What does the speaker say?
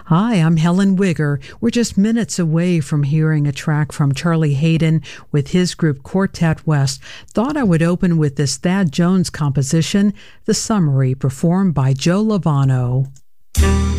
Hi, I'm Helen Wigger. We're just minutes away from hearing a track from Charlie Haden with his group Quartet West. Thought I would open with this Thad Jones composition, The Summary, performed by Joe Lovano.